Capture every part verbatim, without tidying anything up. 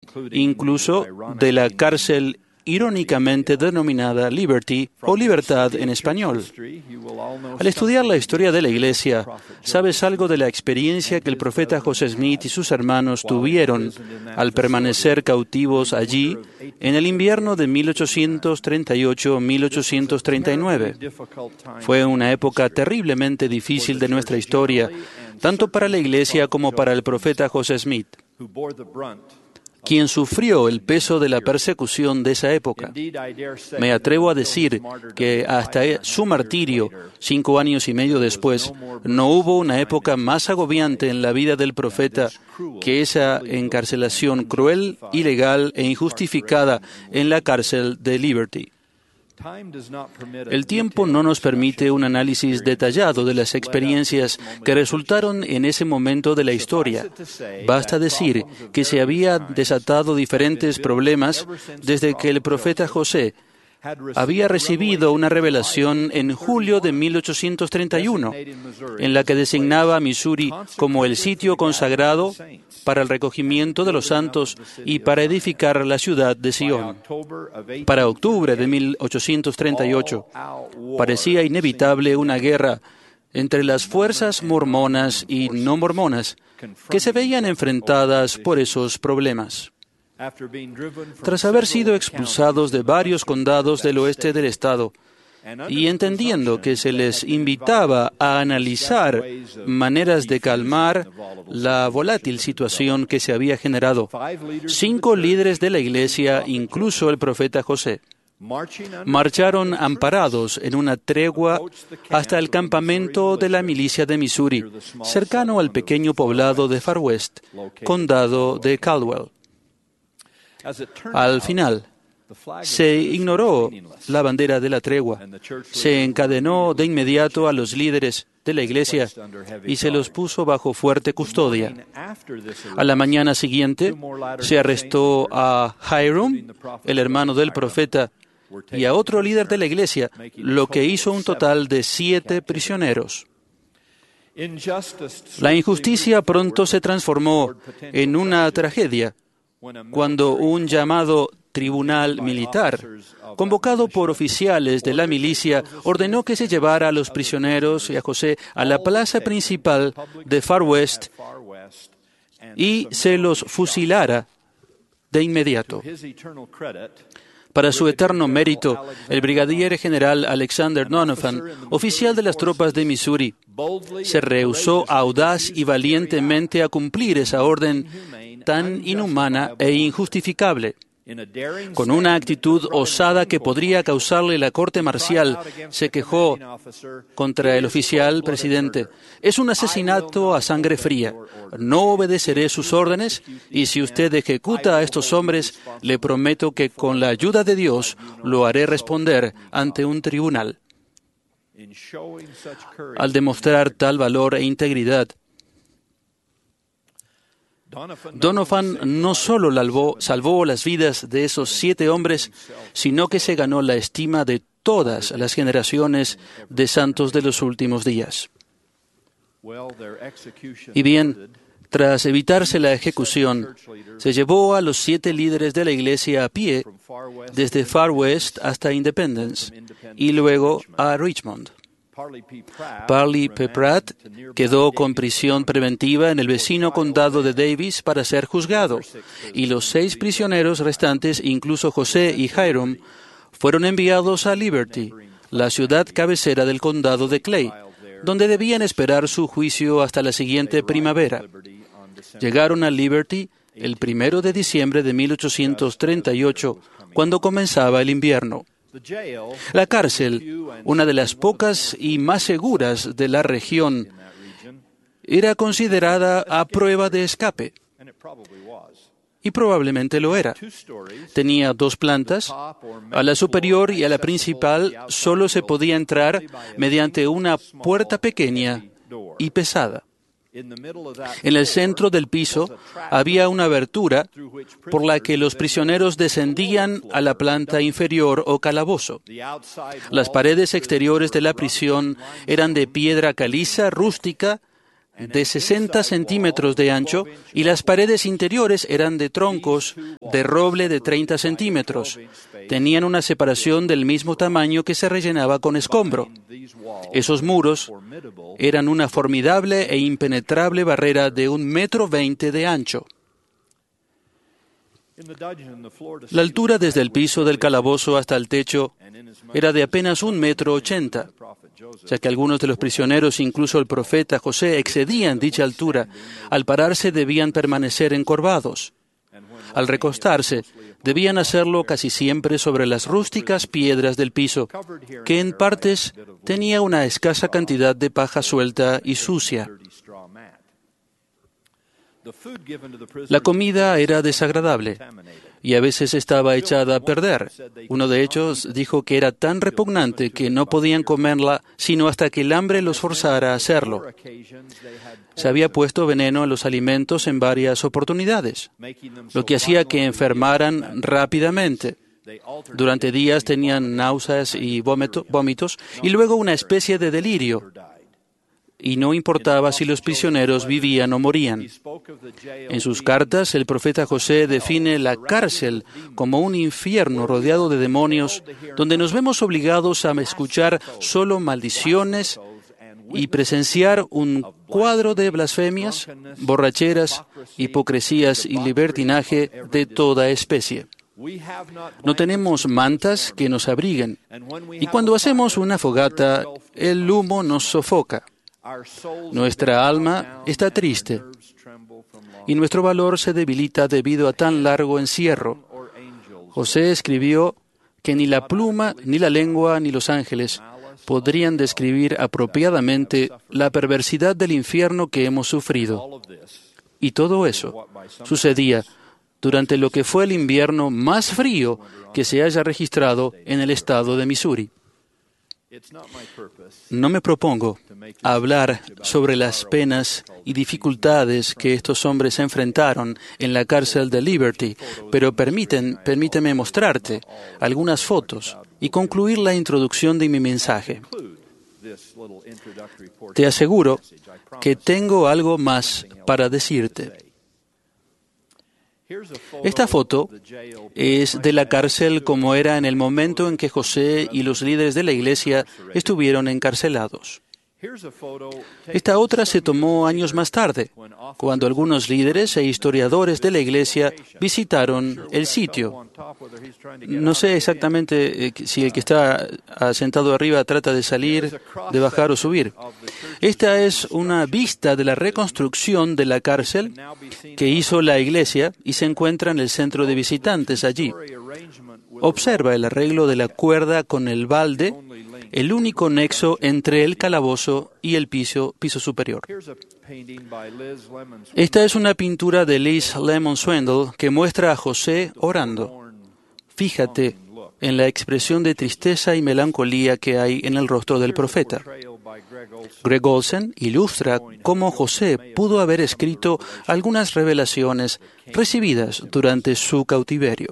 incluso de la cárcel irónicamente denominada Liberty o Libertad en español. Al estudiar la historia de la Iglesia, sabes algo de la experiencia que el profeta José Smith y sus hermanos tuvieron al permanecer cautivos allí en el invierno de mil ochocientos treinta y ocho a mil ochocientos treinta y nueve. Fue una época terriblemente difícil de nuestra historia, tanto para la Iglesia como para el profeta José Smith, quien sufrió el peso de la persecución de esa época. Me atrevo a decir que hasta su martirio, cinco años y medio después, no hubo una época más agobiante en la vida del profeta que esa encarcelación cruel, ilegal e injustificada en la cárcel de Liberty. El tiempo no nos permite un análisis detallado de las experiencias que resultaron en ese momento de la historia. Basta decir que se habían desatado diferentes problemas desde que el profeta José había recibido una revelación en julio de mil ochocientos treinta y uno, en la que designaba a Missouri como el sitio consagrado para el recogimiento de los santos y para edificar la ciudad de Sion. Para octubre de mil ochocientos treinta y ocho, parecía inevitable una guerra entre las fuerzas mormonas y no mormonas que se veían enfrentadas por esos problemas. Tras haber sido expulsados de varios condados del oeste del estado y entendiendo que se les invitaba a analizar maneras de calmar la volátil situación que se había generado, cinco líderes de la Iglesia, incluso el profeta José, marcharon amparados en una tregua hasta el campamento de la milicia de Missouri, cercano al pequeño poblado de Far West, condado de Caldwell. Al final, se ignoró la bandera de la tregua, se encadenó de inmediato a los líderes de la Iglesia y se los puso bajo fuerte custodia. A la mañana siguiente, se arrestó a Hiram, el hermano del profeta, y a otro líder de la Iglesia, lo que hizo un total de siete prisioneros. La injusticia pronto se transformó en una tragedia cuando un llamado tribunal militar, convocado por oficiales de la milicia, ordenó que se llevara a los prisioneros y a José a la plaza principal de Far West y se los fusilara de inmediato. Para su eterno mérito, el brigadier general Alexander Donovan, oficial de las tropas de Missouri, se rehusó audaz y valientemente a cumplir esa orden tan inhumana e injustificable. Con una actitud osada que podría causarle la corte marcial, se quejó contra el oficial presidente: «Es un asesinato a sangre fría. No obedeceré sus órdenes y si usted ejecuta a estos hombres, le prometo que con la ayuda de Dios lo haré responder ante un tribunal». Al demostrar tal valor e integridad, Donovan no solo salvó, salvó las vidas de esos siete hombres, sino que se ganó la estima de todas las generaciones de santos de los últimos días. Y bien, tras evitarse la ejecución, se llevó a los siete líderes de la Iglesia a pie desde Far West hasta Independence y luego a Richmond. Parley P. Pratt quedó con prisión preventiva en el vecino condado de Davis para ser juzgado, y los seis prisioneros restantes, incluso José y Hiram, fueron enviados a Liberty, la ciudad cabecera del condado de Clay, donde debían esperar su juicio hasta la siguiente primavera. Llegaron a Liberty el primero de diciembre de mil ochocientos treinta y ocho, cuando comenzaba el invierno. La cárcel, una de las pocas y más seguras de la región, era considerada a prueba de escape. Y probablemente lo era. Tenía dos plantas. A la superior y a la principal solo se podía entrar mediante una puerta pequeña y pesada. En el centro del piso había una abertura por la que los prisioneros descendían a la planta inferior o calabozo. Las paredes exteriores de la prisión eran de piedra caliza rústica de sesenta centímetros de ancho y las paredes interiores eran de troncos de roble de treinta centímetros. Tenían una separación del mismo tamaño que se rellenaba con escombro. Esos muros eran una formidable e impenetrable barrera de un metro veinte de ancho. La altura desde el piso del calabozo hasta el techo era de apenas un metro ochenta, ya que algunos de los prisioneros, incluso el profeta José, excedían dicha altura. Al pararse debían permanecer encorvados. Al recostarse, debían hacerlo casi siempre sobre las rústicas piedras del piso, que en partes tenía una escasa cantidad de paja suelta y sucia. La comida era desagradable y a veces estaba echada a perder. Uno de ellos dijo que era tan repugnante que no podían comerla sino hasta que el hambre los forzara a hacerlo. Se había puesto veneno en los alimentos en varias oportunidades, lo que hacía que enfermaran rápidamente. Durante días tenían náuseas y vómito, vómitos y luego una especie de delirio. Y no importaba si los prisioneros vivían o morían. En sus cartas, el profeta José define la cárcel como un infierno rodeado de demonios, donde nos vemos obligados a escuchar solo maldiciones y presenciar un cuadro de blasfemias, borracheras, hipocresías y libertinaje de toda especie. No tenemos mantas que nos abriguen, y cuando hacemos una fogata, el humo nos sofoca. Nuestra alma está triste y nuestro valor se debilita debido a tan largo encierro. José escribió que ni la pluma, ni la lengua, ni los ángeles podrían describir apropiadamente la perversidad del infierno que hemos sufrido. Y todo eso sucedía durante lo que fue el invierno más frío que se haya registrado en el estado de Missouri. No me propongo hablar sobre las penas y dificultades que estos hombres enfrentaron en la cárcel de Liberty, pero permiten, permíteme mostrarte algunas fotos y concluir la introducción de mi mensaje. Te aseguro que tengo algo más para decirte. Esta foto es de la cárcel como era en el momento en que José y los líderes de la iglesia estuvieron encarcelados. Esta otra se tomó años más tarde, cuando algunos líderes e historiadores de la iglesia visitaron el sitio. No sé exactamente si el que está sentado arriba trata de salir, de bajar o subir. Esta es una vista de la reconstrucción de la cárcel que hizo la iglesia y se encuentra en el centro de visitantes allí. Observa el arreglo de la cuerda con el balde, el único nexo entre el calabozo y el piso, piso superior. Esta es una pintura de Liz Lemon Swindle que muestra a José orando. Fíjate en la expresión de tristeza y melancolía que hay en el rostro del profeta. Greg Olsen ilustra cómo José pudo haber escrito algunas revelaciones recibidas durante su cautiverio.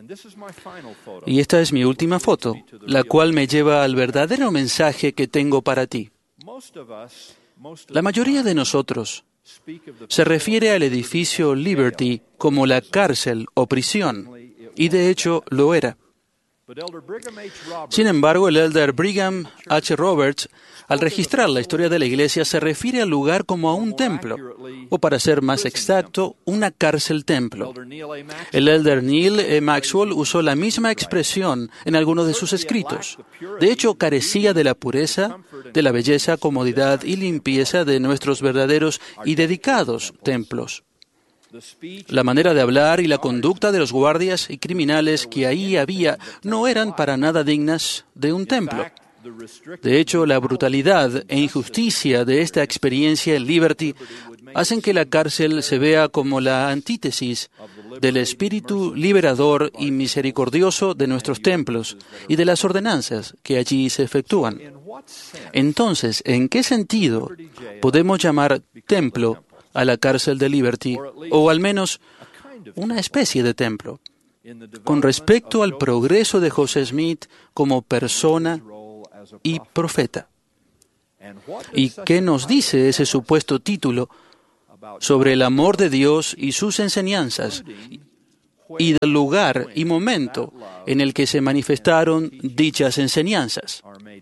Y esta es mi última foto, la cual me lleva al verdadero mensaje que tengo para ti. La mayoría de nosotros se refiere al edificio Liberty como la cárcel o prisión, y de hecho lo era. Sin embargo, el elder Brigham H. Roberts, al registrar la historia de la iglesia, se refiere al lugar como a un templo, o para ser más exacto, una cárcel-templo. El elder Neil E. Maxwell usó la misma expresión en algunos de sus escritos. De hecho, carecía de la pureza, de la belleza, comodidad y limpieza de nuestros verdaderos y dedicados templos. La manera de hablar y la conducta de los guardias y criminales que ahí había no eran para nada dignas de un templo. De hecho, la brutalidad e injusticia de esta experiencia en Liberty hacen que la cárcel se vea como la antítesis del espíritu liberador y misericordioso de nuestros templos y de las ordenanzas que allí se efectúan. Entonces, ¿en qué sentido podemos llamar templo a la cárcel de Liberty, o al menos una especie de templo, con respecto al progreso de José Smith como persona y profeta? ¿Y qué nos dice ese supuesto título sobre el amor de Dios y sus enseñanzas, y del lugar y momento en el que se manifestaron dichas enseñanzas?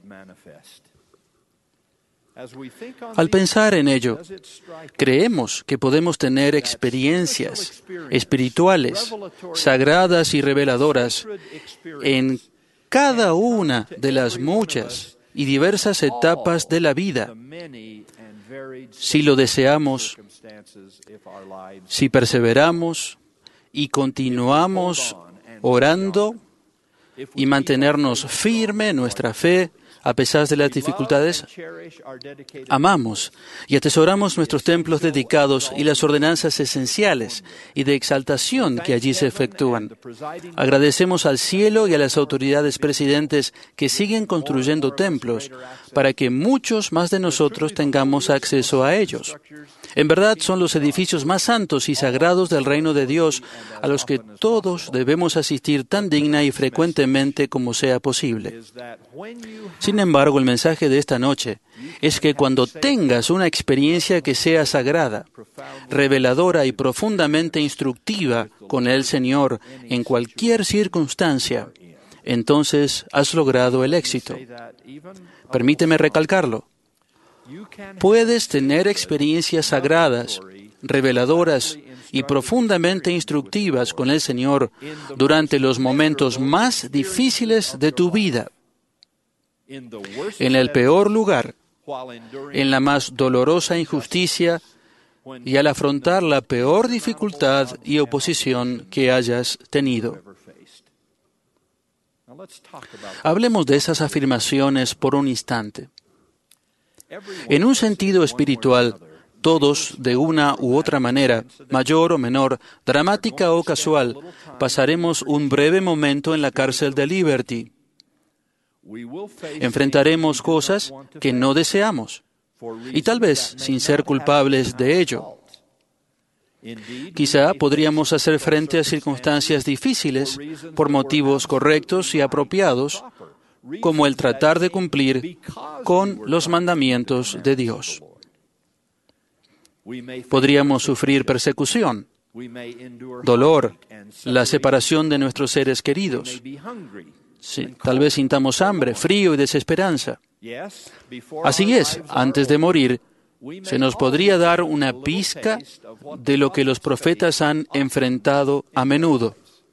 Al pensar en ello, creemos que podemos tener experiencias espirituales, sagradas y reveladoras en cada una de las muchas y diversas etapas de la vida, si lo deseamos, si perseveramos y continuamos orando y mantenernos firme en nuestra fe a pesar de las dificultades. Amamos y atesoramos nuestros templos dedicados y las ordenanzas esenciales y de exaltación que allí se efectúan. Agradecemos al cielo y a las autoridades presidentes que siguen construyendo templos para que muchos más de nosotros tengamos acceso a ellos. En verdad, son los edificios más santos y sagrados del reino de Dios a los que todos debemos asistir tan digna y frecuentemente como sea posible. Sin embargo, el mensaje de esta noche es que cuando tengas una experiencia que sea sagrada, reveladora y profundamente instructiva con el Señor en cualquier circunstancia, entonces has logrado el éxito. Permíteme recalcarlo. Puedes tener experiencias sagradas, reveladoras y profundamente instructivas con el Señor durante los momentos más difíciles de tu vida, en el peor lugar, en la más dolorosa injusticia y al afrontar la peor dificultad y oposición que hayas tenido. Hablemos de esas afirmaciones por un instante. En un sentido espiritual, todos, de una u otra manera, mayor o menor, dramática o casual, pasaremos un breve momento en la cárcel de Liberty. Enfrentaremos cosas que no deseamos, y tal vez sin ser culpables de ello. Quizá podríamos hacer frente a circunstancias difíciles por motivos correctos y apropiados, como el tratar de cumplir con los mandamientos de Dios. Podríamos sufrir persecución, dolor, la separación de nuestros seres queridos. Sí, tal vez sintamos hambre, frío y desesperanza. Así es, antes de morir, se nos podría dar una pizca de lo que los profetas han enfrentado a menudo.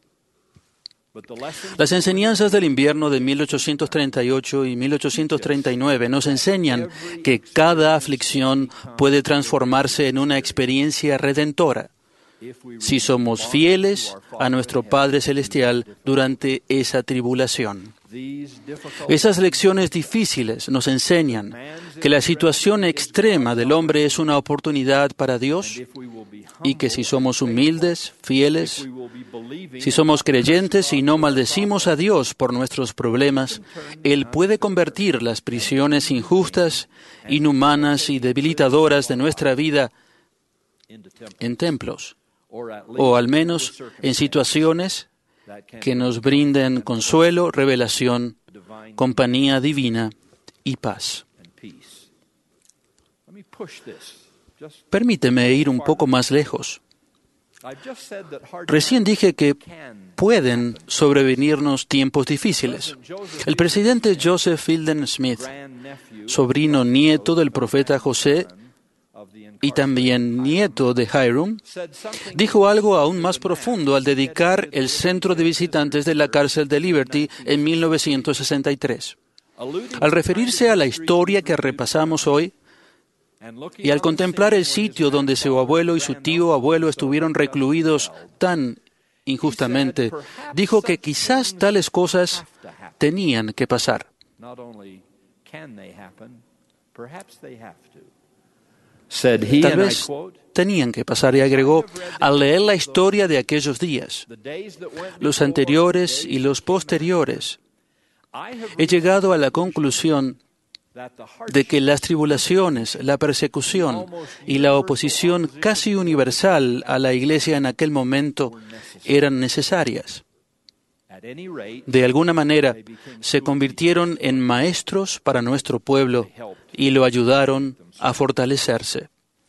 Las enseñanzas del invierno de mil ochocientos treinta y ocho y mil ochocientos treinta y nueve nos enseñan que cada aflicción puede transformarse en una experiencia redentora si somos fieles a nuestro Padre Celestial durante esa tribulación. Esas lecciones difíciles nos enseñan que la situación extrema del hombre es una oportunidad para Dios y que si somos humildes, fieles, si somos creyentes y no maldecimos a Dios por nuestros problemas, Él puede convertir las prisiones injustas, inhumanas y debilitadoras de nuestra vida en templos, o al menos en situaciones que nos brinden consuelo, revelación, compañía divina y paz. Permíteme ir un poco más lejos. Recién dije que pueden sobrevenirnos tiempos difíciles. El presidente Joseph Fielding Smith, sobrino nieto del profeta José y también nieto de Hiram, dijo algo aún más profundo al dedicar el centro de visitantes de la cárcel de Liberty en mil novecientos sesenta y tres. Al referirse a la historia que repasamos hoy, y al contemplar el sitio donde su abuelo y su tío abuelo estuvieron recluidos tan injustamente, dijo que quizás tales cosas tenían que pasar. Tal vez tenían que pasar, y agregó, al leer la historia de aquellos días, los anteriores y los posteriores, he llegado a la conclusión de que las tribulaciones, la persecución y la oposición casi universal a la Iglesia en aquel momento eran necesarias. De alguna manera, se convirtieron en maestros para nuestro pueblo y lo ayudaron a fortalecerse.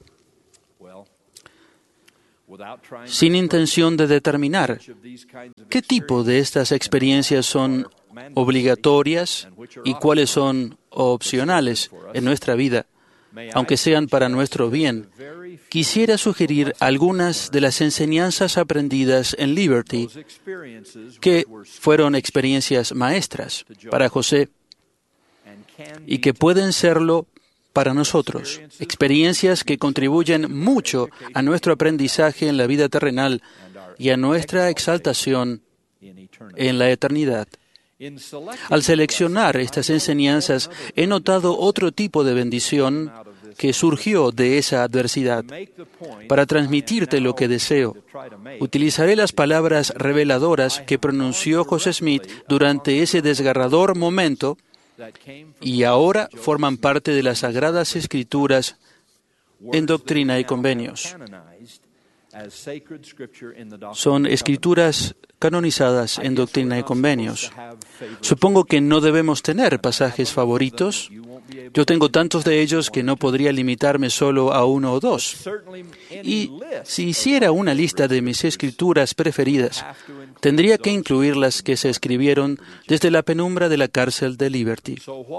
Sin intención de determinar qué tipo de estas experiencias son obligatorias y cuáles son opcionales en nuestra vida, aunque sean para nuestro bien, quisiera sugerir algunas de las enseñanzas aprendidas en Liberty que fueron experiencias maestras para José y que pueden serlo para nosotros, experiencias que contribuyen mucho a nuestro aprendizaje en la vida terrenal y a nuestra exaltación en la eternidad. Al seleccionar estas enseñanzas, he notado otro tipo de bendición que surgió de esa adversidad. Para transmitirte lo que deseo, utilizaré las palabras reveladoras que pronunció José Smith durante ese desgarrador momento y ahora forman parte de las Sagradas Escrituras en Doctrina y Convenios. Son escrituras canonizadas en Doctrina y Convenios. Supongo que no debemos tener pasajes favoritos. Yo tengo tantos de ellos que no podría limitarme solo a uno o dos. Y si hiciera una lista de mis escrituras preferidas, tendría que incluir las que se escribieron desde la penumbra de la cárcel de Liberty.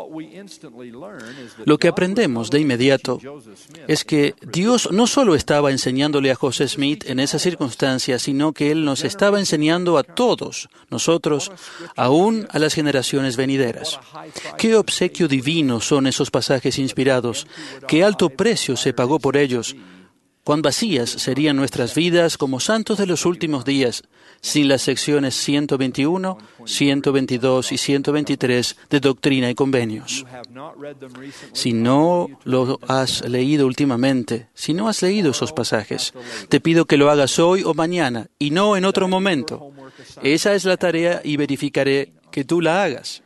Lo que aprendemos de inmediato es que Dios no solo estaba enseñándole a José Smith en esa circunstancia, sino que Él nos estaba enseñando a todos nosotros, aún a las generaciones venideras. Qué obsequio divino son esos pasajes inspirados, qué alto precio se pagó por ellos. Cuán vacías serían nuestras vidas como santos de los últimos días sin las secciones ciento veintiuno, ciento veintidós y ciento veintitrés de Doctrina y Convenios. Si no lo has leído últimamente, si no has leído esos pasajes, te pido que lo hagas hoy o mañana y no en otro momento. Esa es la tarea y verificaré que tú la hagas.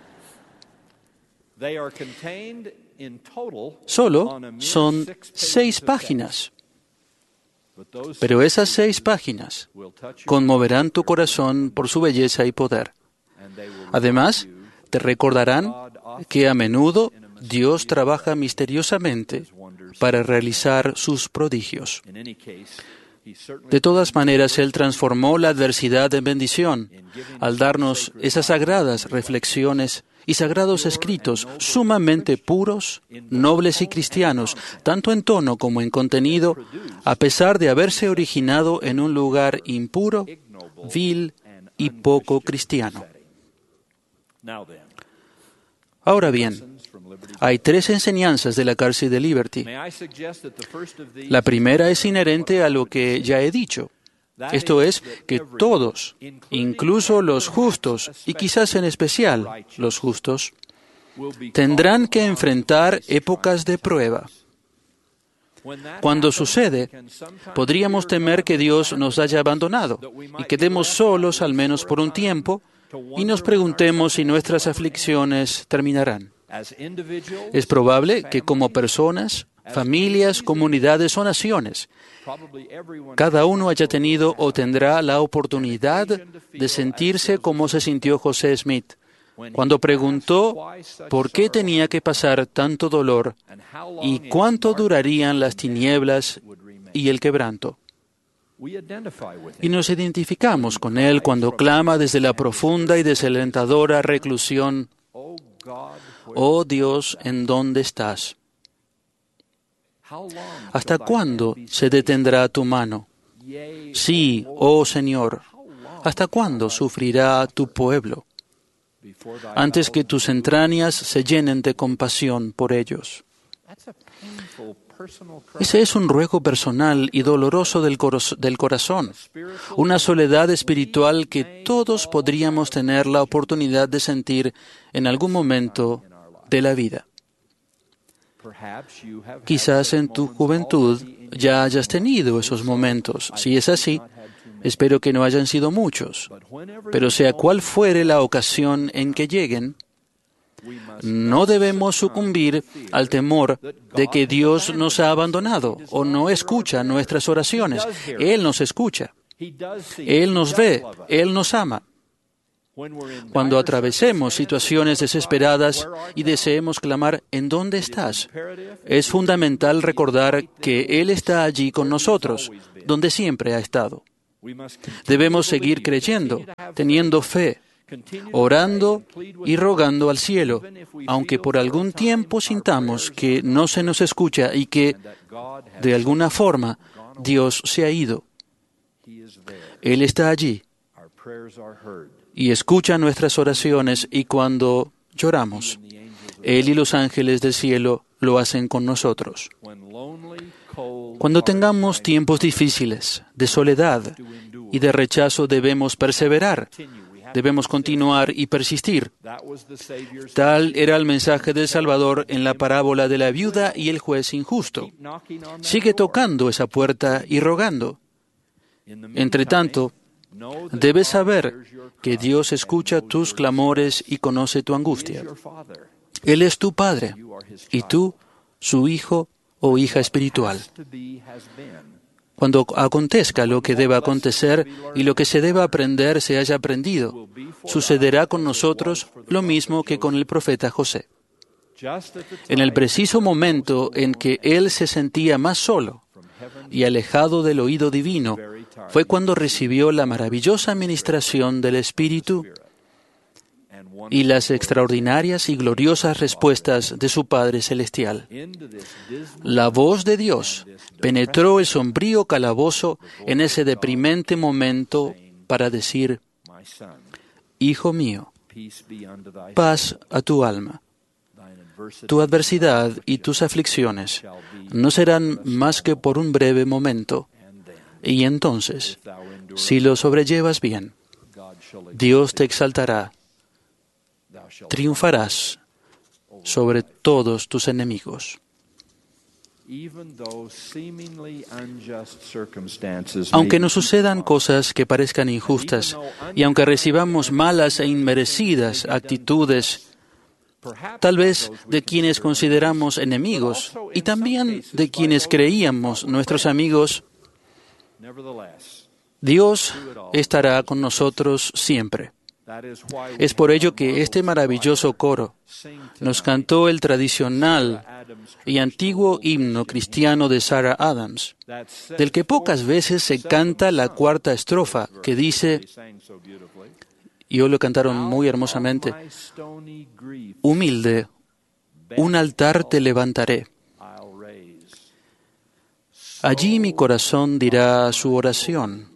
Solo son seis páginas. Pero esas seis páginas conmoverán tu corazón por su belleza y poder. Además, te recordarán que a menudo Dios trabaja misteriosamente para realizar sus prodigios. De todas maneras, Él transformó la adversidad en bendición al darnos esas sagradas reflexiones y sagrados escritos sumamente puros, nobles y cristianos, tanto en tono como en contenido, a pesar de haberse originado en un lugar impuro, vil y poco cristiano. Ahora bien, hay tres enseñanzas de la cárcel de Liberty. La primera es inherente a lo que ya he dicho. Esto es, que todos, incluso los justos, y quizás en especial los justos, tendrán que enfrentar épocas de prueba. Cuando sucede, podríamos temer que Dios nos haya abandonado y quedemos solos al menos por un tiempo y nos preguntemos si nuestras aflicciones terminarán. Es probable que como personas, familias, comunidades o naciones, cada uno haya tenido o tendrá la oportunidad de sentirse como se sintió José Smith, cuando preguntó por qué tenía que pasar tanto dolor y cuánto durarían las tinieblas y el quebranto. Y nos identificamos con él cuando clama desde la profunda y desalentadora reclusión: «Oh Dios, ¿en dónde estás? ¿Hasta cuándo se detendrá tu mano? Sí, oh Señor, ¿hasta cuándo sufrirá tu pueblo? Antes que tus entrañas se llenen de compasión por ellos». Ese es un ruego personal y doloroso del, coro- del corazón, una soledad espiritual que todos podríamos tener la oportunidad de sentir en algún momento de la vida. Quizás en tu juventud ya hayas tenido esos momentos. Si es así, espero que no hayan sido muchos. Pero sea cual fuere la ocasión en que lleguen, no debemos sucumbir al temor de que Dios nos ha abandonado o no escucha nuestras oraciones. Él nos escucha. Él nos ve. Él nos ama. Cuando atravesemos situaciones desesperadas y deseemos clamar, ¿en dónde estás?, es fundamental recordar que Él está allí con nosotros, donde siempre ha estado. Debemos seguir creyendo, teniendo fe, orando y rogando al cielo, aunque por algún tiempo sintamos que no se nos escucha y que, de alguna forma, Dios se ha ido. Él está allí y escucha nuestras oraciones, y cuando lloramos, Él y los ángeles del cielo lo hacen con nosotros. Cuando tengamos tiempos difíciles, de soledad y de rechazo, debemos perseverar, debemos continuar y persistir. Tal era el mensaje del Salvador en la parábola de la viuda y el juez injusto. Sigue tocando esa puerta y rogando. Entre tanto, debes saber que Dios escucha tus clamores y conoce tu angustia. Él es tu Padre, y tú, su hijo o hija espiritual. Cuando acontezca lo que deba acontecer y lo que se deba aprender se haya aprendido, sucederá con nosotros lo mismo que con el profeta José. En el preciso momento en que él se sentía más solo y alejado del oído divino, fue cuando recibió la maravillosa ministración del Espíritu y las extraordinarias y gloriosas respuestas de su Padre Celestial. La voz de Dios penetró el sombrío calabozo en ese deprimente momento para decir: Hijo mío, paz a tu alma. Tu adversidad y tus aflicciones no serán más que por un breve momento, y entonces, si lo sobrellevas bien, Dios te exaltará. Triunfarás sobre todos tus enemigos. Aunque nos sucedan cosas que parezcan injustas, y aunque recibamos malas e inmerecidas actitudes, tal vez de quienes consideramos enemigos, y también de quienes creíamos nuestros amigos, Dios estará con nosotros siempre. Es por ello que este maravilloso coro nos cantó el tradicional y antiguo himno cristiano de Sarah Adams, del que pocas veces se canta la cuarta estrofa, que dice, y hoy lo cantaron muy hermosamente: humilde, un altar te levantaré. Allí mi corazón dirá su oración.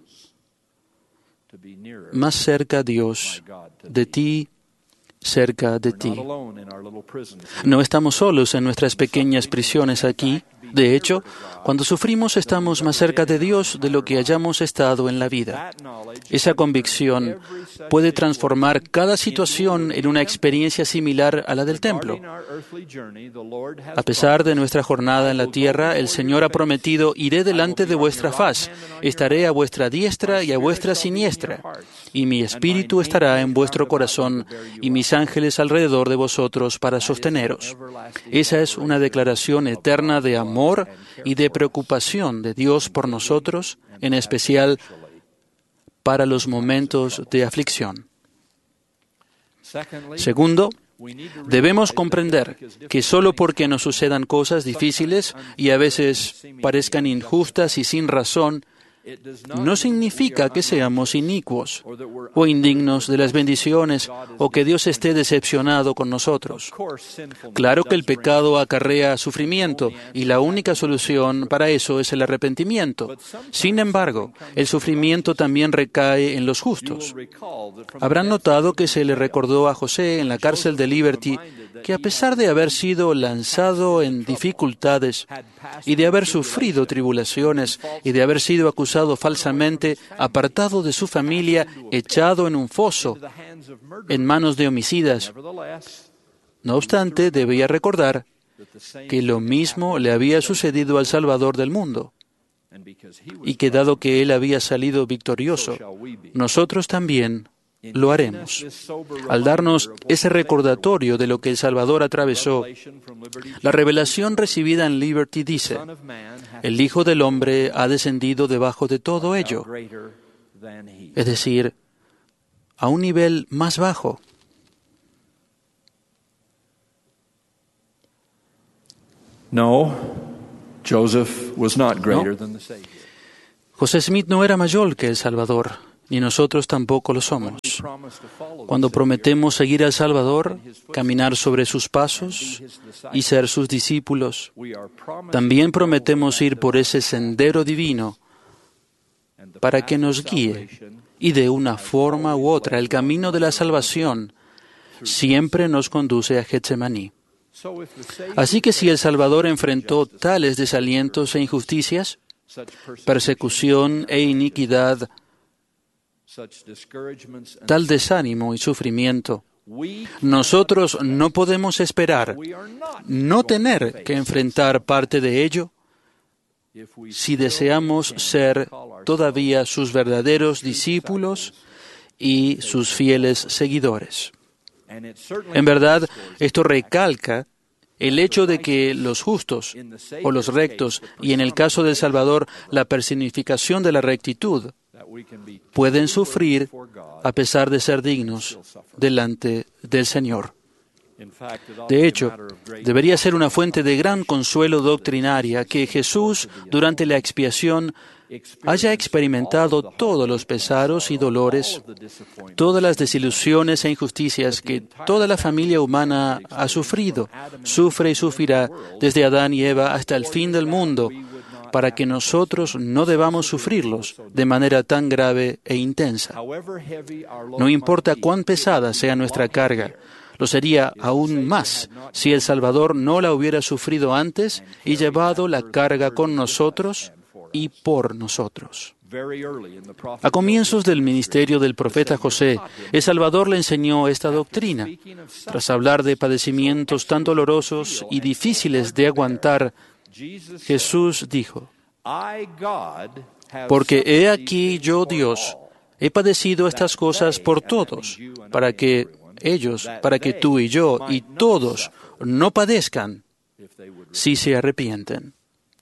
Más cerca, Dios, de ti, cerca de ti. No estamos solos en nuestras pequeñas prisiones aquí. De hecho, cuando sufrimos estamos más cerca de Dios de lo que hayamos estado en la vida. Esa convicción puede transformar cada situación en una experiencia similar a la del templo. A pesar de nuestra jornada en la tierra, el Señor ha prometido: iré delante de vuestra faz, estaré a vuestra diestra y a vuestra siniestra, y mi espíritu estará en vuestro corazón y mis ángeles alrededor de vosotros para sosteneros. Esa es una declaración eterna de amor y de preocupación de Dios por nosotros, en especial para los momentos de aflicción. Segundo, debemos comprender que solo porque nos sucedan cosas difíciles y a veces parezcan injustas y sin razón, no significa que seamos inicuos o indignos de las bendiciones o que Dios esté decepcionado con nosotros. Claro que el pecado acarrea sufrimiento y la única solución para eso es el arrepentimiento. Sin embargo, el sufrimiento también recae en los justos. Habrán notado que se le recordó a José en la cárcel de Liberty que a pesar de haber sido lanzado en dificultades y de haber sufrido tribulaciones y de haber sido acusado falsamente, apartado de su familia, echado en un foso, en manos de homicidas, no obstante, debía recordar que lo mismo le había sucedido al Salvador del mundo, y que dado que Él había salido victorioso, nosotros también lo haremos. Al darnos ese recordatorio de lo que el Salvador atravesó, la revelación recibida en Liberty dice: el Hijo del Hombre ha descendido debajo de todo ello. Es decir, a un nivel más bajo. No, Joseph was not greater No. than the Savior. José Smith no era mayor que el Salvador, ni nosotros tampoco lo somos. Cuando prometemos seguir al Salvador, caminar sobre sus pasos y ser sus discípulos, también prometemos ir por ese sendero divino para que nos guíe y de una forma u otra el camino de la salvación siempre nos conduce a Getsemaní. Así que si el Salvador enfrentó tales desalientos e injusticias, persecución e iniquidad, tal desánimo y sufrimiento, nosotros no podemos esperar no tener que enfrentar parte de ello si deseamos ser todavía sus verdaderos discípulos y sus fieles seguidores. En verdad, esto recalca el hecho de que los justos o los rectos, y en el caso del Salvador, la personificación de la rectitud, pueden sufrir a pesar de ser dignos delante del Señor. De hecho, debería ser una fuente de gran consuelo doctrinaria que Jesús, durante la expiación, haya experimentado todos los pesaros y dolores, todas las desilusiones e injusticias que toda la familia humana ha sufrido, sufre y sufrirá desde Adán y Eva hasta el fin del mundo, para que nosotros no debamos sufrirlos de manera tan grave e intensa. No importa cuán pesada sea nuestra carga, lo sería aún más si el Salvador no la hubiera sufrido antes y llevado la carga con nosotros y por nosotros. A comienzos del ministerio del profeta José, el Salvador le enseñó esta doctrina. Tras hablar de padecimientos tan dolorosos y difíciles de aguantar, Jesús dijo: porque he aquí yo, Dios, he padecido estas cosas por todos, para que ellos, para que tú y yo y todos no padezcan si se arrepienten.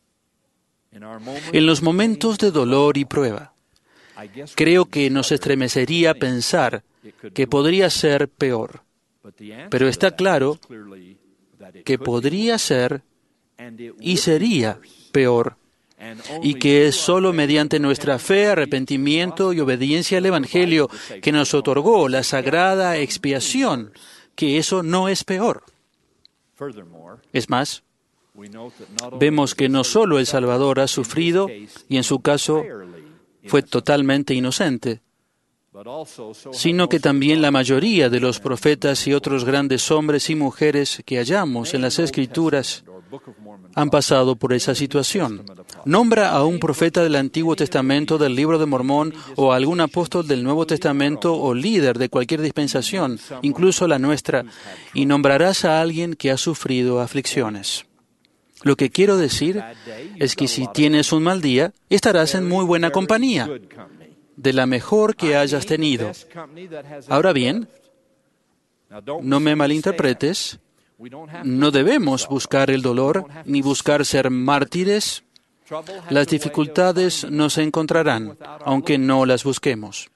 En los momentos de dolor y prueba, creo que nos estremecería pensar que podría ser peor, pero está claro que podría ser y sería peor, y que es solo mediante nuestra fe, arrepentimiento y obediencia al Evangelio que nos otorgó la sagrada expiación, que eso no es peor. Es más, vemos que no solo el Salvador ha sufrido, y en su caso fue totalmente inocente, sino que también la mayoría de los profetas y otros grandes hombres y mujeres que hallamos en las Escrituras han pasado por esa situación. Nombra a un profeta del Antiguo Testamento, del Libro de Mormón, o a algún apóstol del Nuevo Testamento o líder de cualquier dispensación, incluso la nuestra, y nombrarás a alguien que ha sufrido aflicciones. Lo que quiero decir es que si tienes un mal día, estarás en muy buena compañía, de la mejor que hayas tenido. Ahora bien, no me malinterpretes, no debemos buscar el dolor ni buscar ser mártires. Las dificultades nos encontrarán, aunque no las busquemos.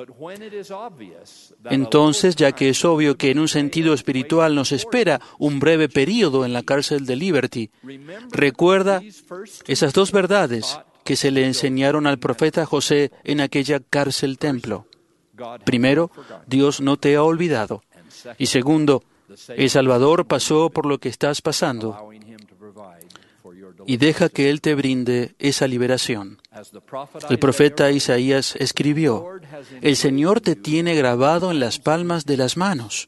Entonces, ya que es obvio que en un sentido espiritual nos espera un breve período en la cárcel de Liberty, recuerda esas dos verdades que se le enseñaron al profeta José en aquella cárcel templo. Primero, Dios no te ha olvidado. Y segundo, el Salvador pasó por lo que estás pasando y deja que Él te brinde esa liberación. El profeta Isaías escribió: el Señor te tiene grabado en las palmas de las manos,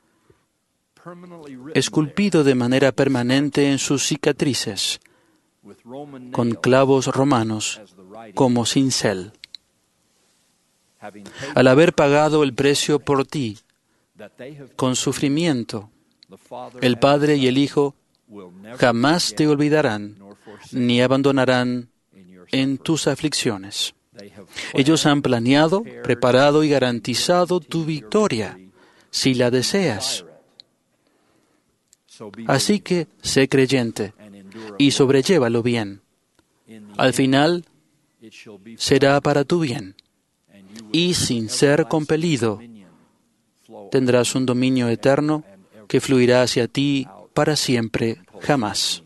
esculpido de manera permanente en sus cicatrices, con clavos romanos como cincel. Al haber pagado el precio por ti, con sufrimiento, el Padre y el Hijo jamás te olvidarán ni abandonarán en tus aflicciones. Ellos han planeado, preparado y garantizado tu victoria, si la deseas. Así que sé creyente y sobrellévalo bien. Al final, será para tu bien, y sin ser compelido tendrás un dominio eterno que fluirá hacia ti para siempre, jamás.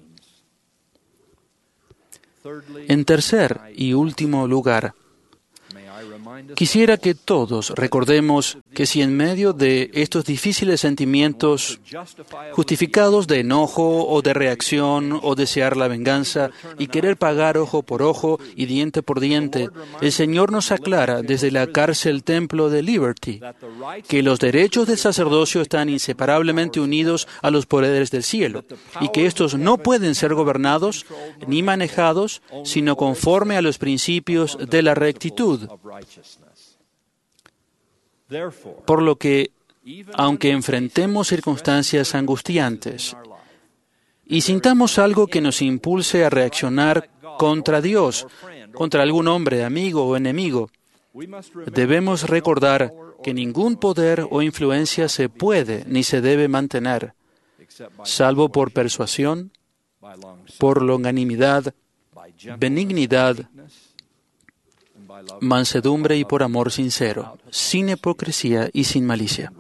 En tercer y último lugar, quisiera que todos recordemos que si en medio de estos difíciles sentimientos justificados de enojo o de reacción o desear la venganza y querer pagar ojo por ojo y diente por diente, el Señor nos aclara desde la cárcel templo de Liberty que los derechos del sacerdocio están inseparablemente unidos a los poderes del cielo y que estos no pueden ser gobernados ni manejados sino conforme a los principios de la rectitud. Por lo que, aunque enfrentemos circunstancias angustiantes y sintamos algo que nos impulse a reaccionar contra Dios, contra algún hombre, amigo o enemigo, debemos recordar que ningún poder o influencia se puede ni se debe mantener, salvo por persuasión, por longanimidad, benignidad, mansedumbre y por amor sincero, sin hipocresía y sin malicia.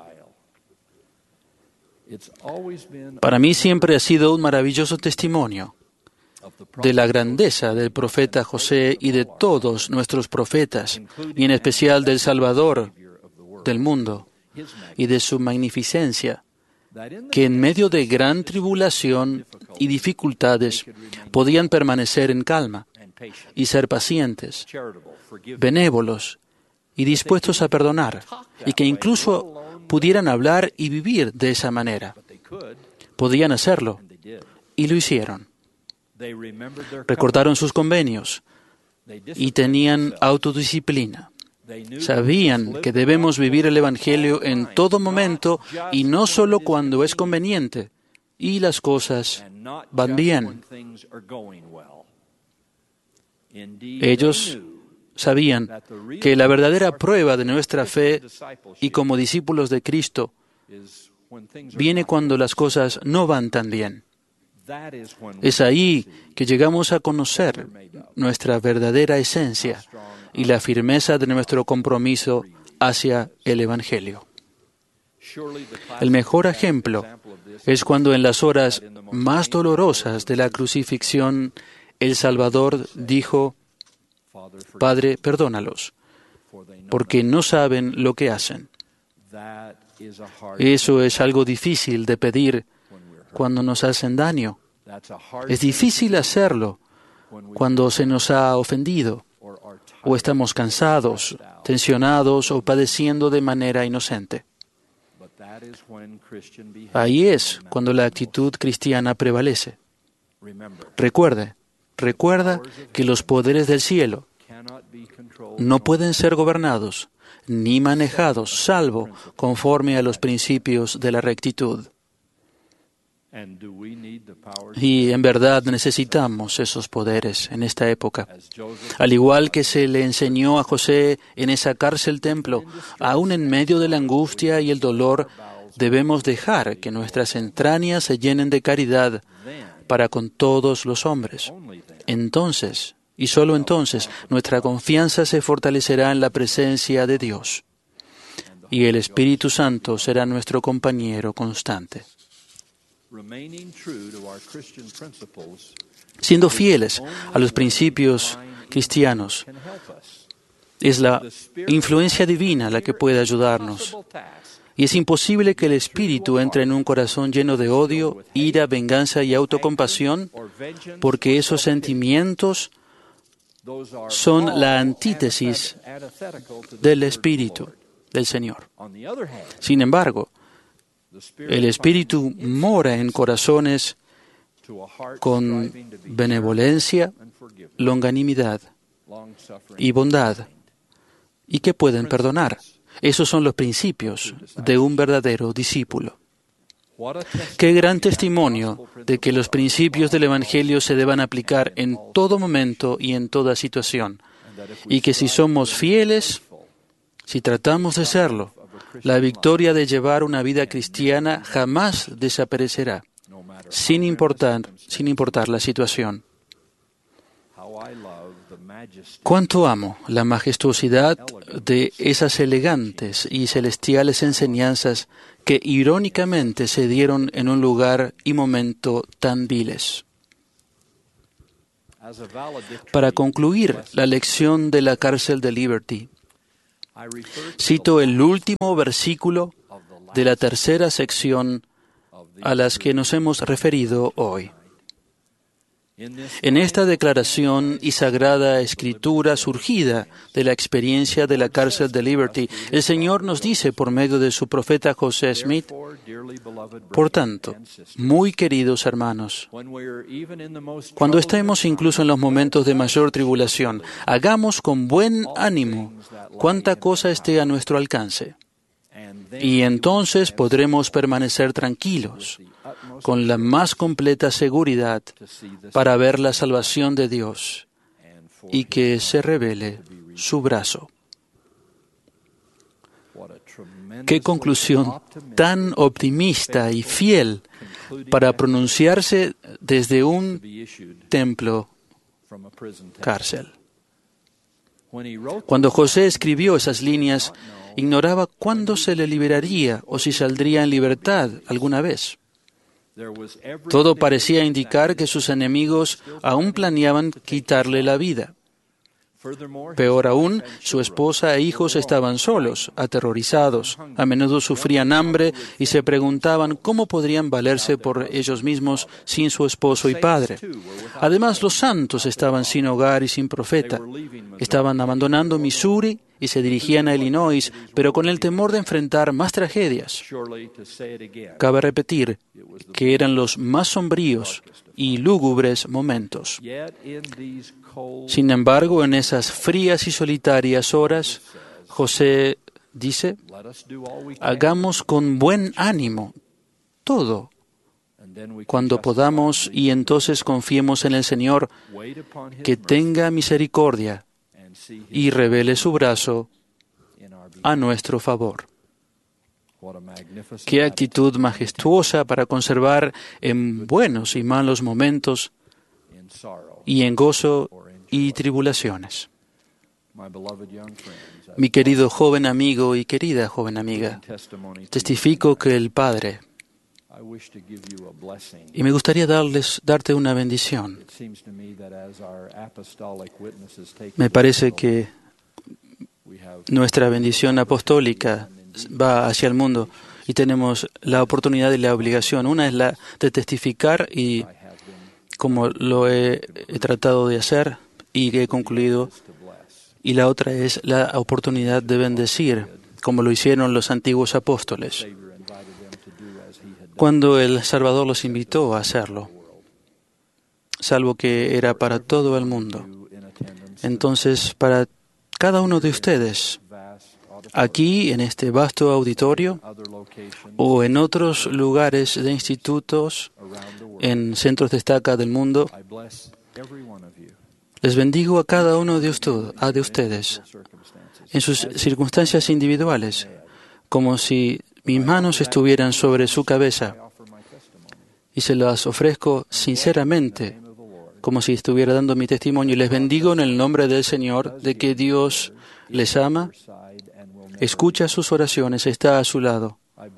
Para mí siempre ha sido un maravilloso testimonio de la grandeza del profeta José y de todos nuestros profetas, y en especial del Salvador del mundo, y de su magnificencia, que en medio de gran tribulación y dificultades podían permanecer en calma y ser pacientes, benévolos y dispuestos a perdonar, y que incluso pudieran hablar y vivir de esa manera. Podían hacerlo, y lo hicieron. Recordaron sus convenios y tenían autodisciplina. Sabían que debemos vivir el Evangelio en todo momento y no solo cuando es conveniente y las cosas van bien. Ellos sabían que la verdadera prueba de nuestra fe y como discípulos de Cristo viene cuando las cosas no van tan bien. Es ahí que llegamos a conocer nuestra verdadera esencia y la firmeza de nuestro compromiso hacia el Evangelio. El mejor ejemplo es cuando en las horas más dolorosas de la crucifixión el Salvador dijo: Padre, perdónalos, porque no saben lo que hacen. Eso es algo difícil de pedir cuando nos hacen daño. Es difícil hacerlo cuando se nos ha ofendido o estamos cansados, tensionados o padeciendo de manera inocente. Ahí es cuando la actitud cristiana prevalece. Recuerde, recuerda que los poderes del cielo no pueden ser gobernados ni manejados, salvo conforme a los principios de la rectitud. Y en verdad necesitamos esos poderes en esta época. Al igual que se le enseñó a José en esa cárcel templo, aún en medio de la angustia y el dolor, debemos dejar que nuestras entrañas se llenen de caridad para con todos los hombres. Entonces, y solo entonces, nuestra confianza se fortalecerá en la presencia de Dios, y el Espíritu Santo será nuestro compañero constante. Siendo fieles a los principios cristianos, es la influencia divina la que puede ayudarnos. Y es imposible que el Espíritu entre en un corazón lleno de odio, ira, venganza y autocompasión, porque esos sentimientos son la antítesis del Espíritu del Señor. Sin embargo, el Espíritu mora en corazones con benevolencia, longanimidad y bondad, y que pueden perdonar. Esos son los principios de un verdadero discípulo. Qué gran testimonio de que los principios del Evangelio se deban aplicar en todo momento y en toda situación, y que si somos fieles, si tratamos de serlo, la victoria de llevar una vida cristiana jamás desaparecerá, sin importar, sin importar la situación. Cuánto amo la majestuosidad de esas elegantes y celestiales enseñanzas que irónicamente se dieron en un lugar y momento tan viles. Para concluir la lección de la cárcel de Liberty, cito el último versículo de la tercera sección a las que nos hemos referido hoy. En esta declaración y sagrada escritura surgida de la experiencia de la cárcel de Liberty, el Señor nos dice por medio de su profeta José Smith: por tanto, muy queridos hermanos, cuando estemos incluso en los momentos de mayor tribulación, hagamos con buen ánimo cuanta cosa esté a nuestro alcance, y entonces podremos permanecer tranquilos, con la más completa seguridad para ver la salvación de Dios y que se revele su brazo. Qué conclusión tan optimista y fiel para pronunciarse desde un templo cárcel. Cuando José escribió esas líneas, ignoraba cuándo se le liberaría o si saldría en libertad alguna vez. Todo parecía indicar que sus enemigos aún planeaban quitarle la vida. Peor aún, su esposa e hijos estaban solos, aterrorizados. A menudo sufrían hambre y se preguntaban cómo podrían valerse por ellos mismos sin su esposo y padre. Además, los santos estaban sin hogar y sin profeta. Estaban abandonando Missouri y se dirigían a Illinois, pero con el temor de enfrentar más tragedias. Cabe repetir que eran los más sombríos y lúgubres momentos. Sin embargo, en esas frías y solitarias horas, José dice: hagamos con buen ánimo todo cuando podamos, y entonces confiemos en el Señor, que tenga misericordia y revele su brazo a nuestro favor. Qué actitud majestuosa para conservar en buenos y malos momentos y en gozo y tribulaciones. Mi querido joven amigo y querida joven amiga, testifico que el Padre, y me gustaría darles, darte una bendición. Me parece que nuestra bendición apostólica va hacia el mundo y tenemos la oportunidad y la obligación. Una es la de testificar, y como lo he, he tratado de hacer y he concluido, y la otra es la oportunidad de bendecir, como lo hicieron los antiguos apóstoles, cuando el Salvador los invitó a hacerlo, salvo que era para todo el mundo. Entonces, para cada uno de ustedes, aquí en este vasto auditorio o en otros lugares de institutos, en centros de estaca del mundo, les bendigo a cada uno de, usted, a de ustedes en sus circunstancias individuales, como si mis manos estuvieran sobre su cabeza, y se las ofrezco sinceramente, como si estuviera dando mi testimonio, y les bendigo en el nombre del Señor, de que Dios les ama, escucha sus oraciones, está a su lado.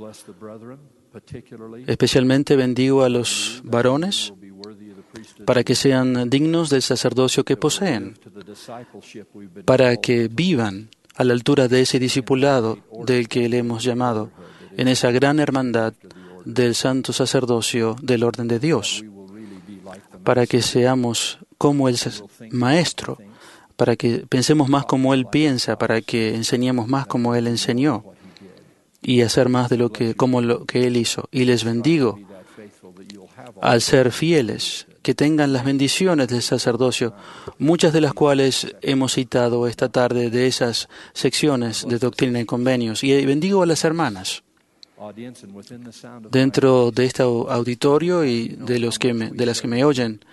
Especialmente bendigo a los varones para que sean dignos del sacerdocio que poseen, para que vivan a la altura de ese discipulado del que le hemos llamado, en esa gran hermandad del santo sacerdocio del orden de Dios, para que seamos como el Maestro, para que pensemos más como Él piensa, para que enseñemos más como Él enseñó, y hacer más de lo que, como lo que Él hizo. Y les bendigo al ser fieles, que tengan las bendiciones del sacerdocio, muchas de las cuales hemos citado esta tarde de esas secciones de Doctrina y Convenios. Y bendigo a las hermanas dentro de este auditorio y de, los que me, de las que me oyen.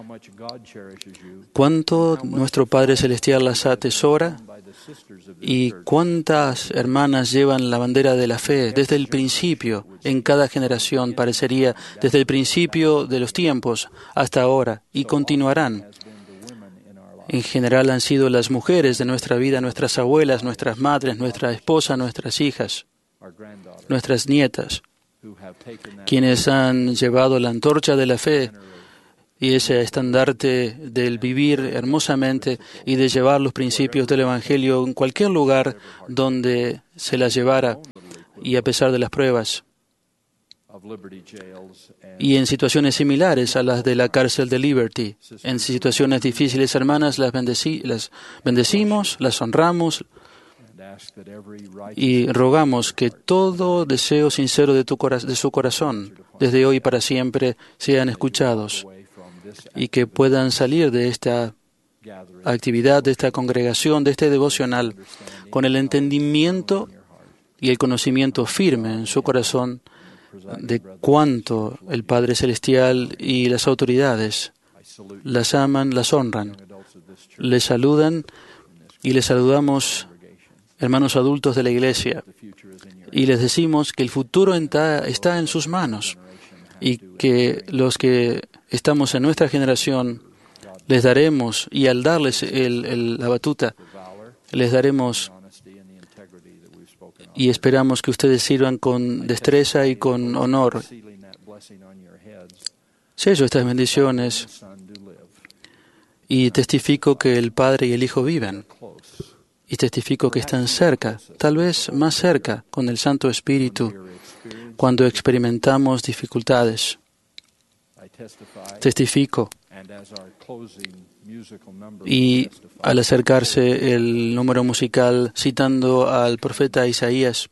Cuánto nuestro Padre Celestial las atesora y cuántas hermanas llevan la bandera de la fe desde el principio, en cada generación, parecería, desde el principio de los tiempos hasta ahora, y continuarán en general han sido las mujeres de nuestra vida, nuestras abuelas, nuestras madres, nuestra esposa, nuestras hijas, nuestras nietas, quienes han llevado la antorcha de la fe y ese estandarte del vivir hermosamente y de llevar los principios del Evangelio en cualquier lugar donde se las llevara y a pesar de las pruebas. Y en situaciones similares a las de la cárcel de Liberty, en situaciones difíciles, hermanas, las, bendeci- las bendecimos, las honramos y rogamos que todo deseo sincero de, tu cora- de su corazón, desde hoy para siempre, sean escuchados y que puedan salir de esta actividad, de esta congregación, de este devocional, con el entendimiento y el conocimiento firme en su corazón de cuánto el Padre Celestial y las autoridades las aman, las honran, les saludan y les saludamos, hermanos adultos de la Iglesia, y les decimos que el futuro está en sus manos y que los que estamos en nuestra generación les daremos, y al darles el, el, la batuta, les daremos y esperamos que ustedes sirvan con destreza y con honor. Sello estas bendiciones y testifico que el Padre y el Hijo viven. Y testifico que están cerca, tal vez más cerca, con el Santo Espíritu, cuando experimentamos dificultades. Testifico. Y al acercarse el número musical citando al profeta Isaías,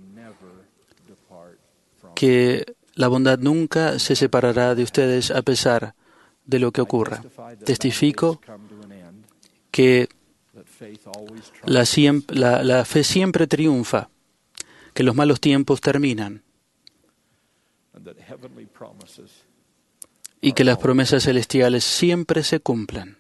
que la bondad nunca se separará de ustedes a pesar de lo que ocurra. Testifico que la, la, la fe siempre triunfa, que los malos tiempos terminan y que las promesas celestiales siempre se cumplen.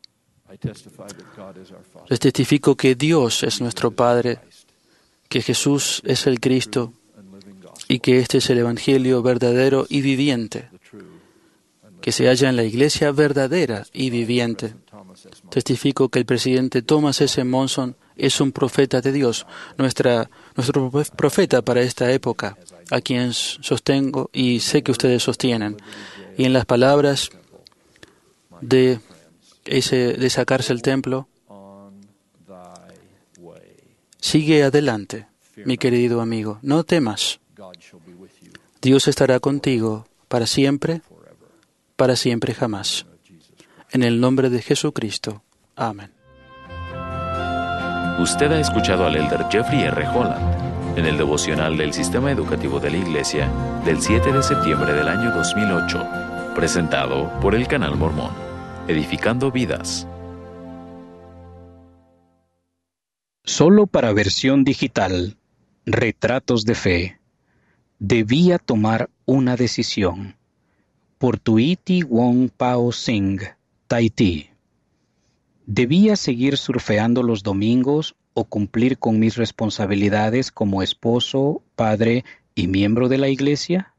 Les testifico que Dios es nuestro Padre, que Jesús es el Cristo y que este es el Evangelio verdadero y viviente, que se halla en la Iglesia verdadera y viviente. Testifico que el presidente Thomas S. Monson es un profeta de Dios, nuestra, nuestro profeta para esta época, a quien sostengo y sé que ustedes sostienen. Y en las palabras de, ese, de sacarse el templo, sigue adelante, mi querido amigo, no temas. Dios estará contigo para siempre, para siempre jamás. En el nombre de Jesucristo. Amén. Usted ha escuchado al elder Jeffrey R. Holland en el devocional del Sistema Educativo de la Iglesia del siete de septiembre del año dos mil ocho, presentado por el Canal Mormón, edificando vidas. Solo para versión digital, Retratos de Fe. Debía tomar una decisión. Por Tuiti Wong Pao Singh, Tahití. ¿Debía seguir surfeando los domingos o cumplir con mis responsabilidades como esposo, padre y miembro de la iglesia?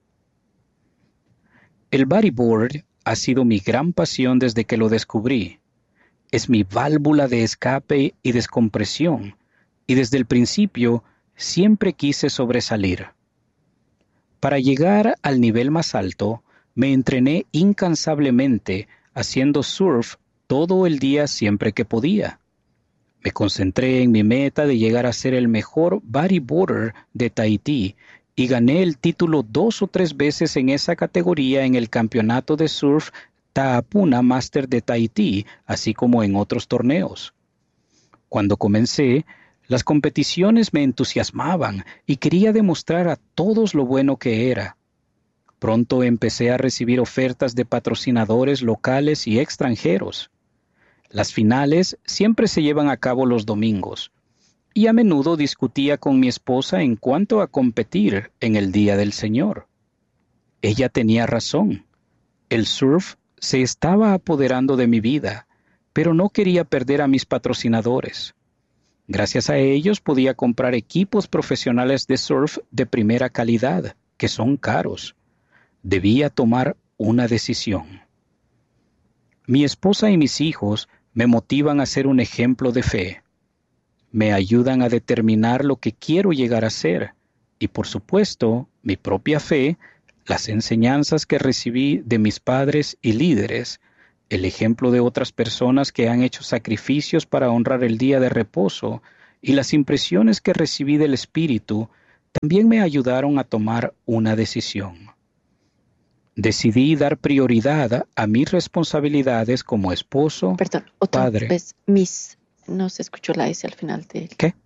El bodyboard ha sido mi gran pasión desde que lo descubrí. Es mi válvula de escape y descompresión, y desde el principio siempre quise sobresalir. Para llegar al nivel más alto, me entrené incansablemente haciendo surf todo el día siempre que podía. Me concentré en mi meta de llegar a ser el mejor bodyboarder de Tahití y gané el título dos o tres veces en esa categoría en el campeonato de surf Ta'apuna Master de Tahití, así como en otros torneos. Cuando comencé, las competiciones me entusiasmaban y quería demostrar a todos lo bueno que era. Pronto empecé a recibir ofertas de patrocinadores locales y extranjeros. Las finales siempre se llevan a cabo los domingos, y a menudo discutía con mi esposa en cuanto a competir en el Día del Señor. Ella tenía razón. El surf se estaba apoderando de mi vida, pero no quería perder a mis patrocinadores. Gracias a ellos podía comprar equipos profesionales de surf de primera calidad, que son caros. Debía tomar una decisión. Mi esposa y mis hijos Me motivan a ser un ejemplo de fe. Me ayudan a determinar lo que quiero llegar a ser. Y por supuesto, mi propia fe, las enseñanzas que recibí de mis padres y líderes, el ejemplo de otras personas que han hecho sacrificios para honrar el día de reposo y las impresiones que recibí del Espíritu también me ayudaron a tomar una decisión. Decidí dar prioridad a mis responsabilidades como esposo, Perdón, otra padre. vez, mis, no se escuchó la S al final de él. ¿Qué?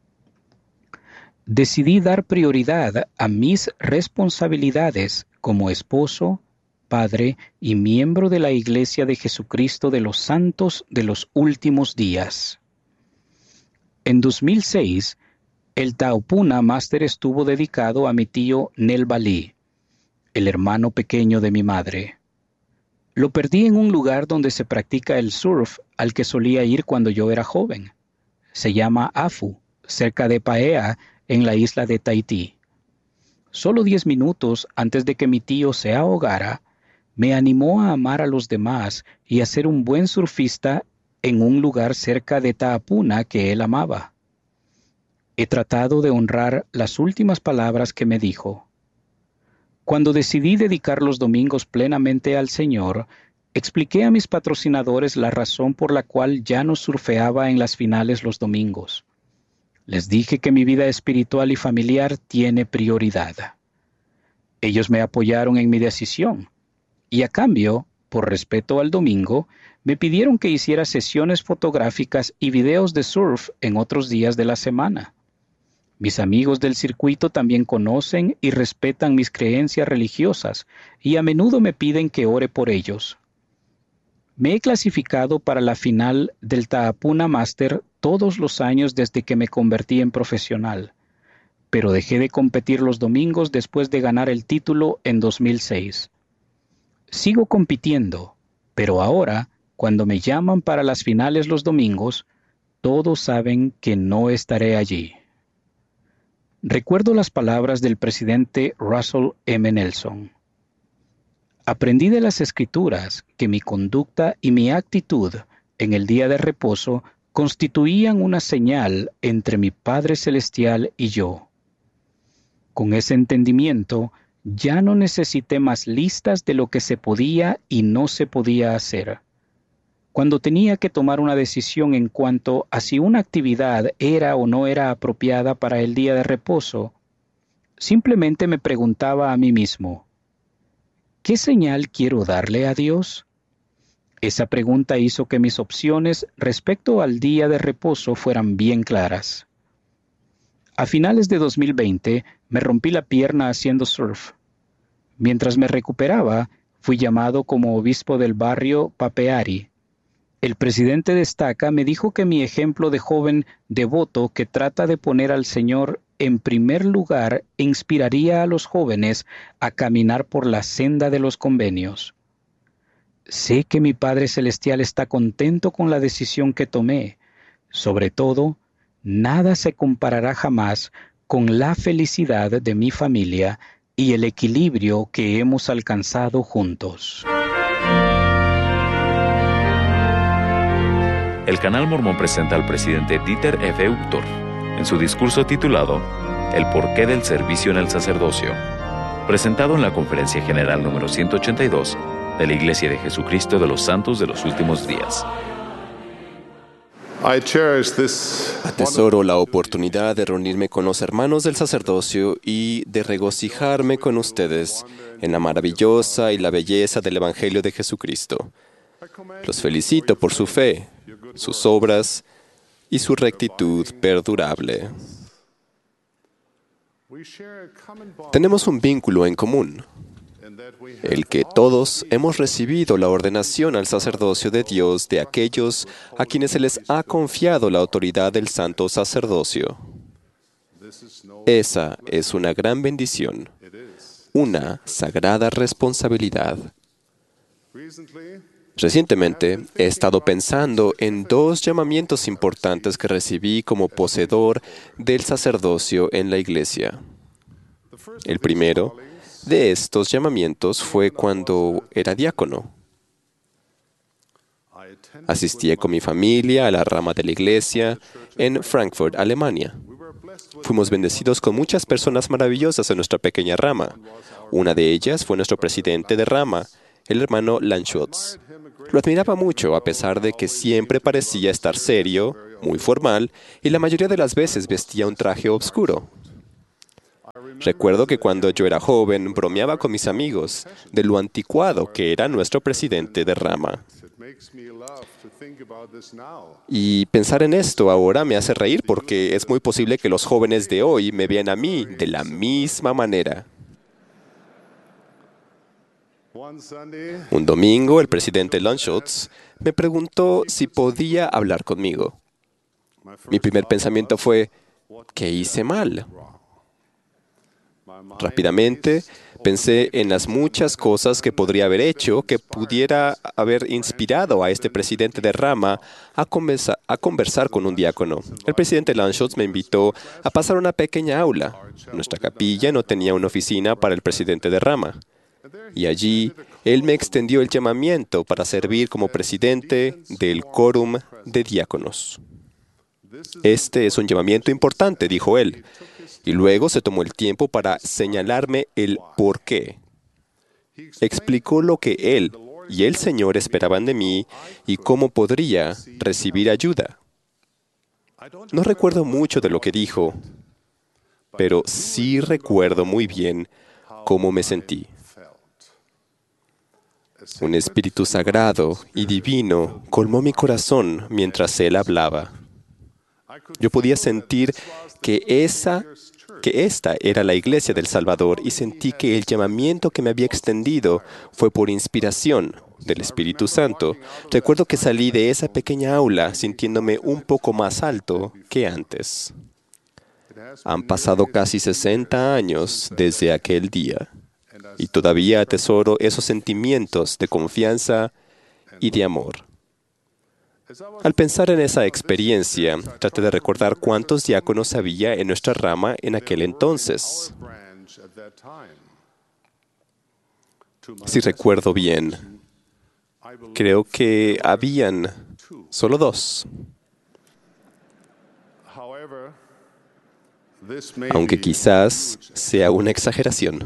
Decidí dar prioridad a mis responsabilidades como esposo, padre y miembro de la Iglesia de Jesucristo de los Santos de los Últimos Días. En dos mil seis, el Ta'upuna Master estuvo dedicado a mi tío Nel Balí, el hermano pequeño de mi madre. Lo perdí en un lugar donde se practica el surf al que solía ir cuando yo era joven. Se llama Afu, cerca de Paea, en la isla de Tahití. Solo diez minutos antes de que mi tío se ahogara, me animó a amar a los demás y a ser un buen surfista en un lugar cerca de Ta'upuna que él amaba. He tratado de honrar las últimas palabras que me dijo. Cuando decidí dedicar los domingos plenamente al Señor, expliqué a mis patrocinadores la razón por la cual ya no surfeaba en las finales los domingos. Les dije que mi vida espiritual y familiar tiene prioridad. Ellos me apoyaron en mi decisión, y a cambio, por respeto al domingo, me pidieron que hiciera sesiones fotográficas y videos de surf en otros días de la semana. Mis amigos del circuito también conocen y respetan mis creencias religiosas y a menudo me piden que ore por ellos. Me he clasificado para la final del Ta'upuna Master todos los años desde que me convertí en profesional, pero dejé de competir los domingos después de ganar el título en dos mil seis. Sigo compitiendo, pero ahora, cuando me llaman para las finales los domingos, todos saben que no estaré allí. Recuerdo las palabras del presidente Russell M. Nelson. Aprendí de las Escrituras que mi conducta y mi actitud en el día de reposo constituían una señal entre mi Padre Celestial y yo. Con ese entendimiento, ya no necesité más listas de lo que se podía y no se podía hacer. Cuando tenía que tomar una decisión en cuanto a si una actividad era o no era apropiada para el día de reposo, simplemente me preguntaba a mí mismo, ¿qué señal quiero darle a Dios? Esa pregunta hizo que mis opciones respecto al día de reposo fueran bien claras. A finales de dos mil veinte, me rompí la pierna haciendo surf. Mientras me recuperaba, fui llamado como obispo del barrio Papeari. El presidente de Estaca me dijo que mi ejemplo de joven devoto que trata de poner al Señor en primer lugar inspiraría a los jóvenes a caminar por la senda de los convenios. Sé que mi Padre Celestial está contento con la decisión que tomé. Sobre todo, nada se comparará jamás con la felicidad de mi familia y el equilibrio que hemos alcanzado juntos. El Canal Mormón presenta al presidente Dieter F. Uchtdorf en su discurso titulado El porqué del servicio en el sacerdocio, presentado en la Conferencia General número ciento ochenta y dos de la Iglesia de Jesucristo de los Santos de los Últimos Días. Atesoro la oportunidad de reunirme con los hermanos del sacerdocio y de regocijarme con ustedes en la maravillosa y la belleza del Evangelio de Jesucristo. Los felicito por su fe, sus obras y su rectitud perdurable. Tenemos un vínculo en común, el que todos hemos recibido la ordenación al sacerdocio de Dios de aquellos a quienes se les ha confiado la autoridad del santo sacerdocio. Esa es una gran bendición, una sagrada responsabilidad. Recientemente he estado pensando en dos llamamientos importantes que recibí como poseedor del sacerdocio en la iglesia. El primero de estos llamamientos fue cuando era diácono. Asistía con mi familia a la rama de la iglesia en Frankfurt, Alemania. Fuimos bendecidos con muchas personas maravillosas en nuestra pequeña rama. Una de ellas fue nuestro presidente de rama, el hermano Landschutz. Lo admiraba mucho, a pesar de que siempre parecía estar serio, muy formal, y la mayoría de las veces vestía un traje oscuro. Recuerdo que cuando yo era joven, bromeaba con mis amigos de lo anticuado que era nuestro presidente de rama. Y pensar en esto ahora me hace reír porque es muy posible que los jóvenes de hoy me vean a mí de la misma manera. Un domingo, el presidente Landschutz me preguntó si podía hablar conmigo. Mi primer pensamiento fue, ¿qué hice mal? Rápidamente pensé en las muchas cosas que podría haber hecho que pudiera haber inspirado a este presidente de rama a conversar, a conversar con un diácono. El presidente Landschutz me invitó a pasar a una pequeña aula. Nuestra capilla no tenía una oficina para el presidente de rama. Y allí él me extendió el llamamiento para servir como presidente del quórum de diáconos. Este es un llamamiento importante, dijo él. Y luego se tomó el tiempo para señalarme el por qué. Explicó lo que él y el Señor esperaban de mí y cómo podría recibir ayuda. No recuerdo mucho de lo que dijo, pero sí recuerdo muy bien cómo me sentí. Un espíritu sagrado y divino colmó mi corazón mientras él hablaba. Yo podía sentir que esa, que esta era la iglesia del Salvador y sentí que el llamamiento que me había extendido fue por inspiración del Espíritu Santo. Recuerdo que salí de esa pequeña aula sintiéndome un poco más alto que antes. Han pasado casi sesenta años desde aquel día y todavía atesoro esos sentimientos de confianza y de amor. Al pensar en esa experiencia, traté de recordar cuántos diáconos había en nuestra rama en aquel entonces. Si recuerdo bien, creo que habían solo dos. Aunque quizás sea una exageración.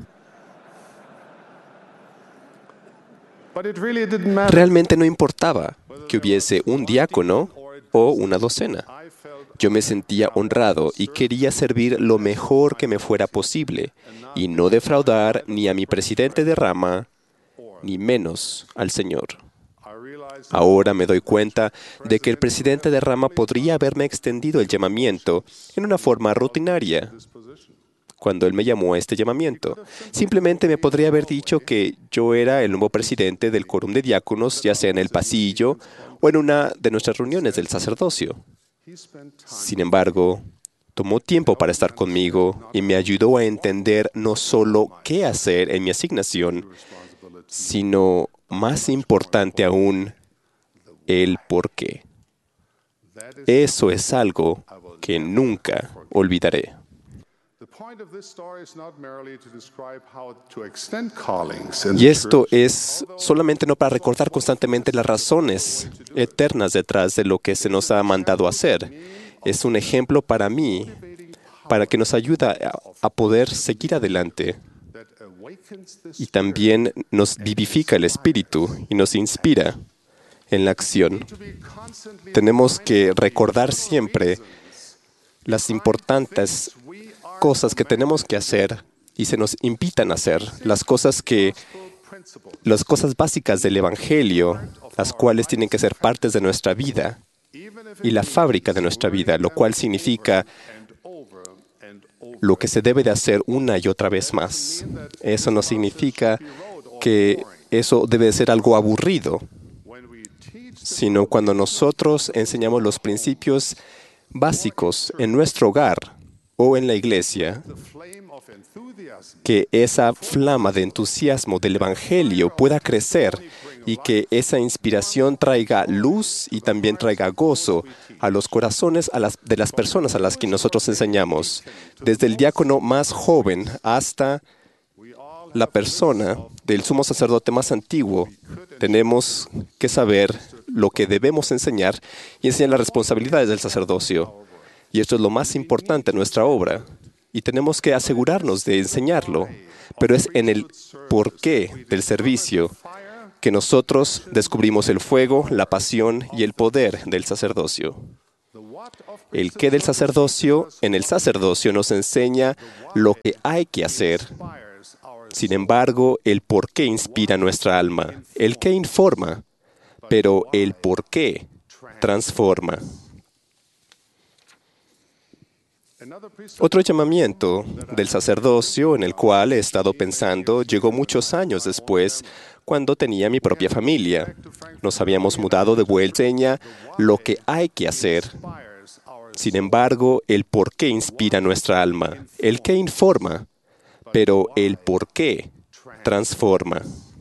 Realmente no importaba que hubiese un diácono o una docena. Yo me sentía honrado y quería servir lo mejor que me fuera posible y no defraudar ni a mi presidente de rama, ni menos al Señor. Ahora me doy cuenta de que el presidente de rama podría haberme extendido el llamamiento en una forma rutinaria. Cuando él me llamó a este llamamiento, simplemente me podría haber dicho que yo era el nuevo presidente del quórum de diáconos, ya sea en el pasillo o en una de nuestras reuniones del sacerdocio. Sin embargo, tomó tiempo para estar conmigo y me ayudó a entender no solo qué hacer en mi asignación, sino, más importante aún, el por qué. Eso es algo que nunca olvidaré. Y esto es solamente no para recordar constantemente las razones eternas detrás de lo que se nos ha mandado hacer. Es un ejemplo para mí, para que nos ayude a, a poder seguir adelante. Y también nos vivifica el espíritu y nos inspira en la acción. Tenemos que recordar siempre las importantes cosas que tenemos que hacer y se nos invitan a hacer, las cosas que, las cosas básicas del Evangelio, las cuales tienen que ser partes de nuestra vida y la fábrica de nuestra vida, lo cual significa lo que se debe de hacer una y otra vez más. Eso no significa que eso debe de ser algo aburrido, sino cuando nosotros enseñamos los principios básicos en nuestro hogar o en la iglesia, que esa flama de entusiasmo del Evangelio pueda crecer y que esa inspiración traiga luz y también traiga gozo a los corazones a las, de las personas a las que nosotros enseñamos, desde el diácono más joven hasta la persona del sumo sacerdote más antiguo. Tenemos que saber lo que debemos enseñar y enseñar las responsabilidades del sacerdocio. Y esto es lo más importante en nuestra obra. Y tenemos que asegurarnos de enseñarlo. Pero es en el porqué del servicio que nosotros descubrimos el fuego, la pasión y el poder del sacerdocio. El qué del sacerdocio en el sacerdocio nos enseña lo que hay que hacer. Sin embargo, el por qué inspira nuestra alma. El qué informa, pero el por qué transforma. Otro llamamiento del sacerdocio en el cual he estado pensando llegó muchos años después, cuando tenía mi propia familia. Nos habíamos mudado de vuelta, enseña lo que hay que hacer. Sin embargo, el por qué inspira nuestra alma. El qué informa, pero el por qué transforma.